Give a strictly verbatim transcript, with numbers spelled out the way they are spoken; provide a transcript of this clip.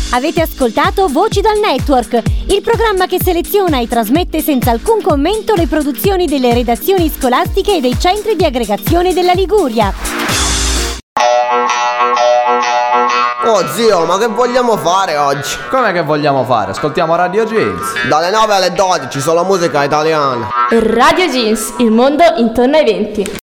Avete ascoltato Voci dal Network, il programma che seleziona e trasmette senza alcun commento le produzioni delle redazioni scolastiche e dei centri di aggregazione della Liguria. Oh zio, ma che vogliamo fare oggi? Come che vogliamo fare? Ascoltiamo Radio Jeans. Dalle nove alle dodici, solo musica italiana. Radio Jeans, il mondo intorno ai venti.